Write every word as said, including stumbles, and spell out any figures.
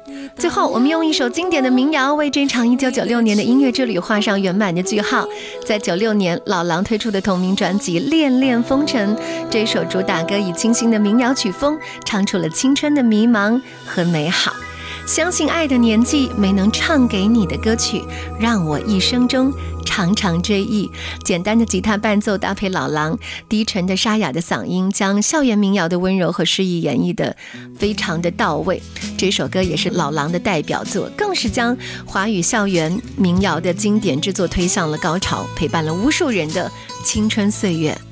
最后，我们用一首经典的民谣为这场一九九六年的音乐之旅画上圆满的句号。在九六年，老狼推出的同名专辑《恋恋风尘》，这首主打歌以清新的民谣曲风，唱出了青春的迷茫和美好。相信爱的年纪没能唱给你的歌曲，让我一生中常常追忆。简单的吉他伴奏搭配老狼低沉的沙哑的嗓音，将校园民谣的温柔和诗意演绎得非常的到位。这首歌也是老狼的代表作，更是将华语校园民谣的经典制作推向了高潮，陪伴了无数人的青春岁月。